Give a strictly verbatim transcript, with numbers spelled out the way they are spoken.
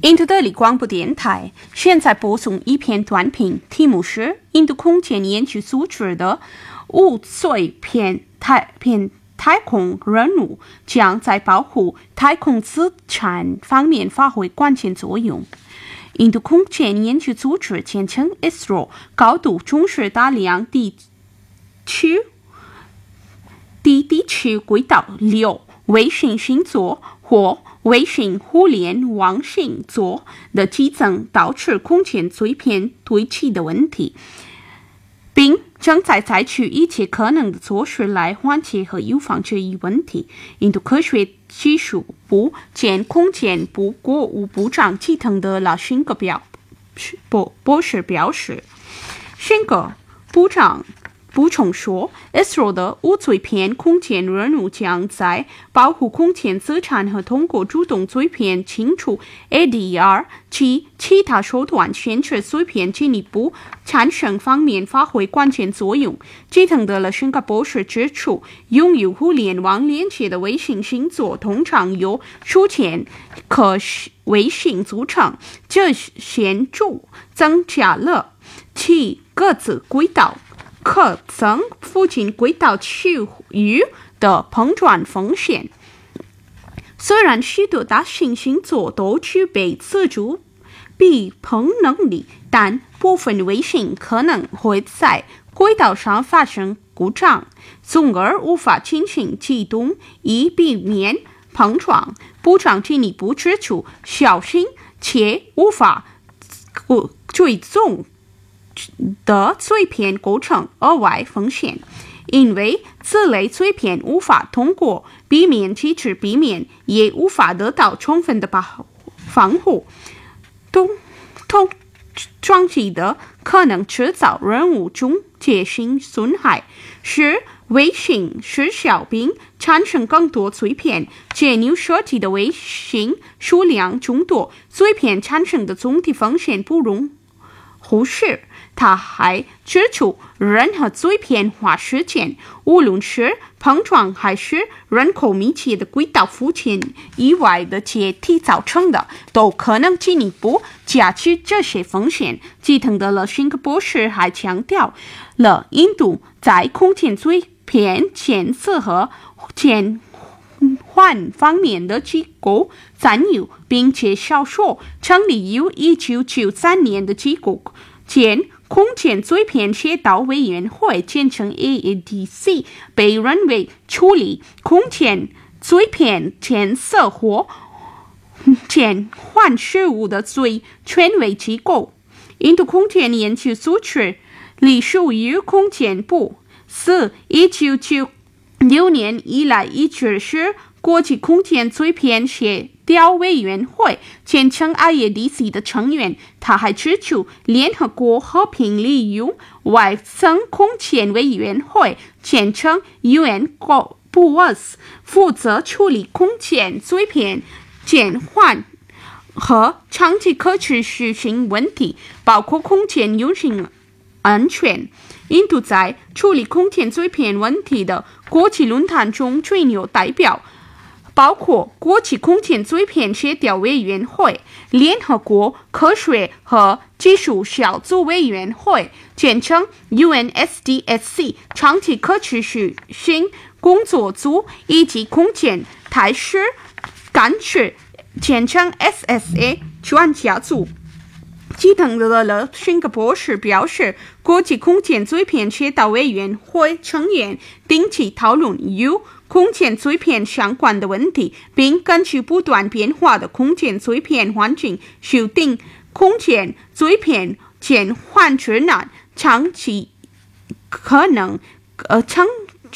印度德里广播电台现在播送一篇短评，题目是印度空间研究组织的五碎片太片太空任务将在保护太空资产方面发挥关键作用。印度空间研究组织简称 I S R O 高度重视大量地区低地区轨道流、卫星星座或卫星互联网星座的激增导致空间碎片堆积的问题，并正在采取一切可能的措施来缓解和预防这一问题。印度科学技术部兼空间部国务部长吉腾德拉辛格表博士表示，辛格部长补充说 ，I S R O 的五碎片空间任务将在保护空间资产和通过主动碎片清除 A D R 及其他手段限制碎片进一步产生方面发挥关键作用。吉腾德勒辛格博士指出，拥有互联网连接的卫星星座通常由数千颗卫星组成，这显著增加了其各自轨道可增附近轨道区域的碰撞风险。虽然许多大型星座都具备自主避碰能力，但部分卫星可能会在轨道上发生故障，从而无法进行机动，以避免碰撞。部长进一步指出，小型且无法追踪的碎片构成额外风险，因为此类碎片无法通过避免机制避免，也无法得到充分的防护。通通撞击的可能制造任务终结性损害，使卫星失效并产生更多碎片。这new设计的卫星数量众多，碎片产生的总体风险不容忽视。他还指出，任何碎片化事件，无论是碰撞还是人口密集的轨道附近意外的解体造成的，都可能进一步加剧这些风险。吉腾德勒辛格博士还强调了印度在空间碎片检测和减缓方面的机构占有，并且少说成立于一九九三年的机构兼空间碎片协调委员会，简称 A A D C， 被认为处理空间碎片检测或减缓事务的最权威机构。印度空间研究组织隶属于空间部，自一九九六年以来一直是国际空间碎片协调委员会简称 I A D C 的成员。他还指出，联合国和平利用外层空间委员会简称 U N G O S 负责处理空间碎片减缓和长期可持续性问题，包括空间运行安全。印度在处理空间碎片问题的国际论坛中最有代表，包括国际空间碎片协调委员会、联合国科学和技术小组委员会简称 U N S D S C 长期可持续性工作组，以及空间态势感知简称 S S A 专家组。吉腾德勒辛格博士表示，国际空间碎片协调委员会成员定期讨论与空间碎片相关的问题，并根据不断变化的空间碎片环境修订空间碎片减缓指南，长期可能呃成